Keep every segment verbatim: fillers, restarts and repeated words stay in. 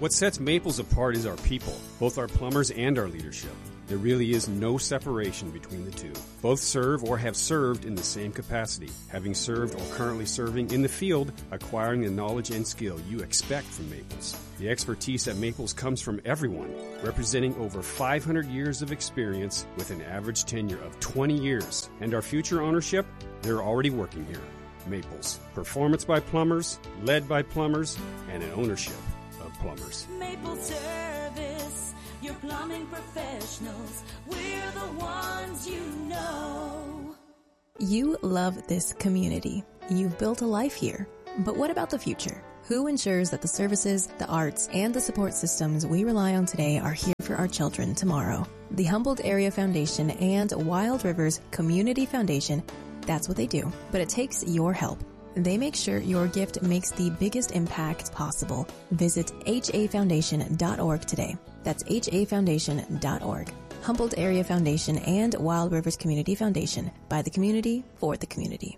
What sets Maples apart is our people, both our plumbers and our leadership. There really is no separation between the two. Both serve or have served in the same capacity, having served or currently serving in the field, acquiring the knowledge and skill you expect from Maples. The expertise at Maples comes from everyone, representing over five hundred years of experience with an average tenure of twenty years. And our future ownership, they're already working here. Maples. Performance by plumbers, led by plumbers, and an ownership of plumbers. Maple Service, your plumbing professionals. We're the ones you know. You love this community. You've built a life here. But what about the future? Who ensures that the services, the arts, and the support systems we rely on today are here for our children tomorrow? The Humboldt Area Foundation and Wild Rivers Community Foundation, that's what they do. But it takes your help. They make sure your gift makes the biggest impact possible. Visit H A foundation dot org today. That's H A foundation dot org. Humboldt Area Foundation and Wild Rivers Community Foundation. By the community, for the community.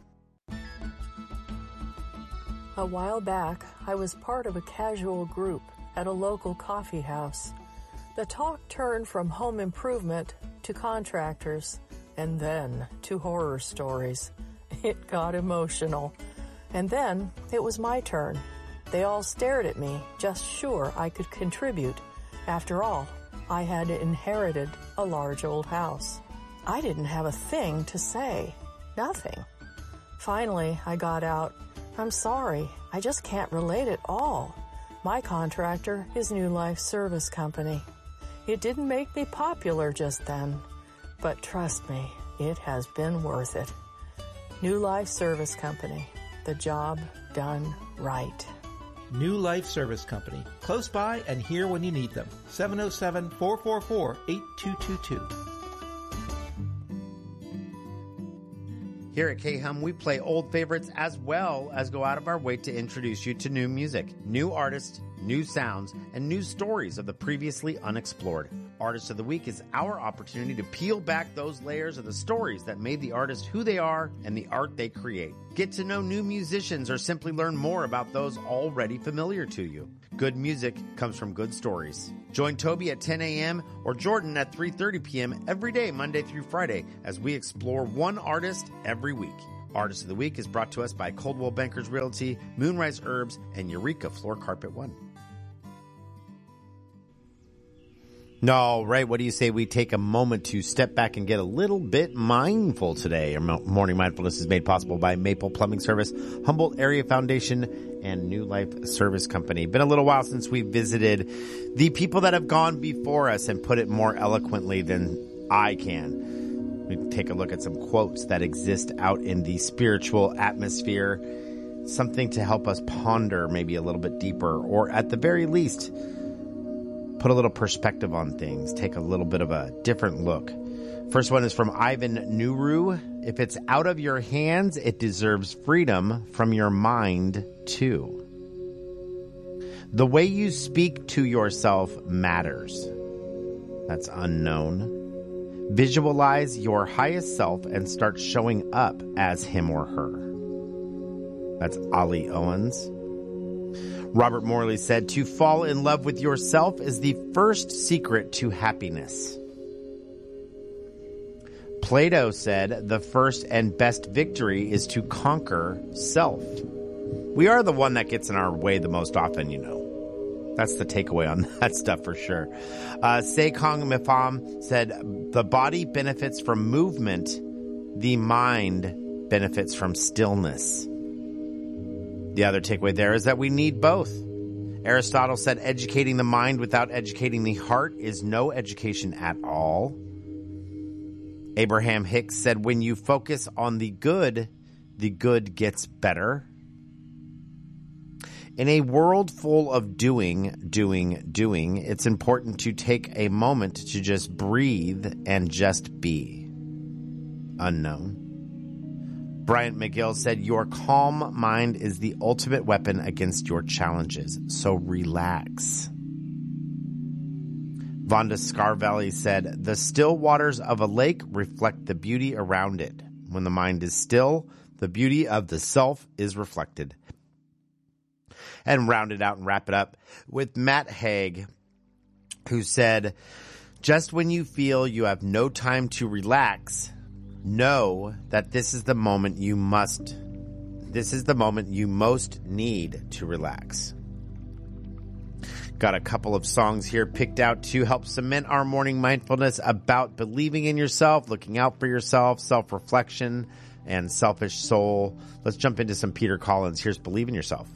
A while back, I was part of a casual group at a local coffee house. The talk turned from home improvement to contractors, and then to horror stories. It got emotional. And then it was my turn. They all stared at me, just sure I could contribute. After all, I had inherited a large old house. I didn't have a thing to say. Nothing. Finally, I got out, I'm sorry, I just can't relate at all. My contractor is New Life Service Company. It didn't make me popular just then. But trust me, it has been worth it. New Life Service Company. The job done right. New Life Service Company. Close by and here when you need them. seven oh seven, four four four, eight two two two. Here at K-Hum, we play old favorites as well as go out of our way to introduce you to new music, new artists, new sounds, and new stories of the previously unexplored. Artist of the Week is our opportunity to peel back those layers of the stories that made the artist who they are and the art they create. Get to know new musicians or simply learn more about those already familiar to you. Good music comes from good stories. Join Toby at ten a.m. or Jordan at three thirty p.m. every day, Monday through Friday, as we explore one artist every week. Artist of the Week is brought to us by Coldwell Bankers Realty, Moonrise Herbs, and Eureka Floor Carpet One. No, right. What do you say we take a moment to step back and get a little bit mindful today? Our morning mindfulness is made possible by Maple Plumbing Service, Humboldt Area Foundation, and New Life Service Company. Been a little while since we visited the people that have gone before us, and put it more eloquently than I can. We take a look at some quotes that exist out in the spiritual atmosphere, something to help us ponder maybe a little bit deeper, or at the very least, put a little perspective on things, take a little bit of a different look. First one is from Ivan Nuru. If it's out of your hands, it deserves freedom from your mind too. The way you speak to yourself matters. That's Unknown. Visualize your highest self and start showing up as him or her. That's Ollie Owens. Robert Morley said, to fall in love with yourself is the first secret to happiness. Plato said, the first and best victory is to conquer self. We are the one that gets in our way the most often, you know. That's the takeaway on that stuff for sure. Uh, Sekong Mifam said, the body benefits from movement. The mind benefits from stillness. The other takeaway there is that we need both. Aristotle said educating the mind without educating the heart is no education at all. Abraham Hicks said when you focus on the good, the good gets better. In a world full of doing, doing, doing, it's important to take a moment to just breathe and just be. Unknown. Bryant McGill said, your calm mind is the ultimate weapon against your challenges, so relax. Vonda Scarvelli said, the still waters of a lake reflect the beauty around it. When the mind is still, the beauty of the self is reflected. And round it out and wrap it up with Matt Haig, who said, just when you feel you have no time to relax, know that this is the moment you must, this is the moment you most need to relax. Got a couple of songs here picked out to help cement our morning mindfulness about believing in yourself, looking out for yourself, self-reflection, and selfish soul. Let's jump into some Peter Collins. Here's Believe in Yourself.